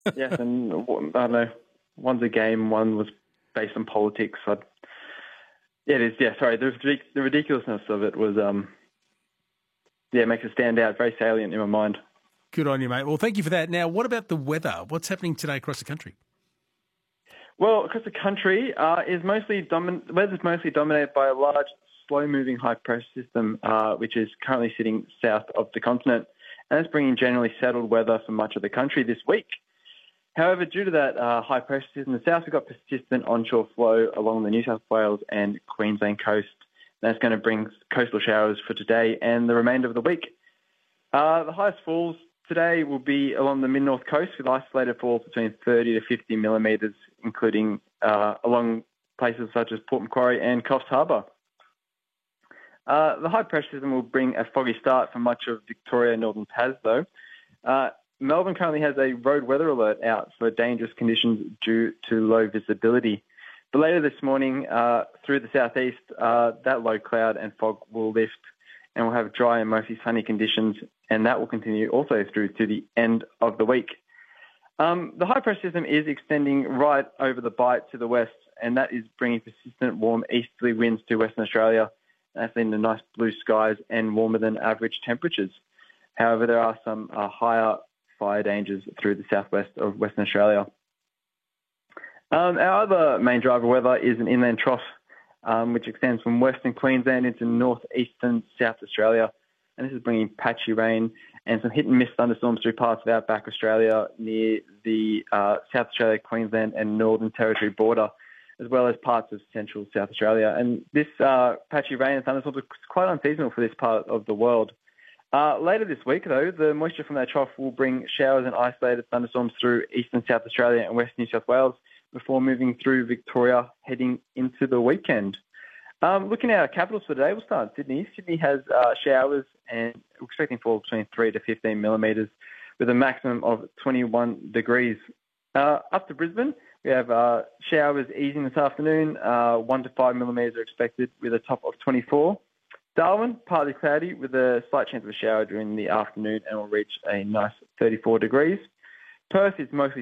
Yes, and I don't know, one's a game, one was based on politics. Yeah, it is. Yeah, sorry. The ridiculousness of it was, it makes it stand out, very salient in my mind. Good on you, mate. Well, thank you for that. Now, what about the weather? What's happening today across the country? Well, across the country, weather's mostly dominated by a large, slow-moving high-pressure system, which is currently sitting south of the continent, and it's bringing generally settled weather for much of the country this week. However, due to that high-pressure system in the south, we've got persistent onshore flow along the New South Wales and Queensland coast. That's going to bring coastal showers for today and the remainder of the week. The highest falls today will be along the mid-north coast with isolated falls between 30 to 50 millimetres, including along places such as Port Macquarie and Coffs Harbour. The high-pressure system will bring a foggy start for much of Victoria and Northern Tas, though. Melbourne currently has a road weather alert out for dangerous conditions due to low visibility. But later this morning, through the southeast, that low cloud and fog will lift and we'll have dry and mostly sunny conditions, and that will continue also through to the end of the week. The high-pressure system is extending right over the Bight to the west, and that is bringing persistent warm easterly winds to Western Australia. That's leading to nice blue skies and warmer than average temperatures. However, there are some higher fire dangers through the southwest of Western Australia. Our other main driver weather is an inland trough, which extends from western Queensland into northeastern South Australia. And this is bringing patchy rain and some hit and miss thunderstorms through parts of outback Australia near the South Australia, Queensland and Northern Territory border, as well as parts of central South Australia. And this patchy rain and thunderstorms are quite unseasonal for this part of the world. Later this week, though, the moisture from that trough will bring showers and isolated thunderstorms through eastern South Australia and western New South Wales before moving through Victoria heading into the weekend. Looking at our capitals for today, we'll start in Sydney. Sydney has showers and we're expecting fall between 3 to 15 millimetres with a maximum of 21 degrees. Up to Brisbane, we have showers easing this afternoon. 1 to 5 millimetres are expected with a top of 24. Darwin, partly cloudy with a slight chance of a shower during the afternoon and will reach a nice 34 degrees. Perth is mostly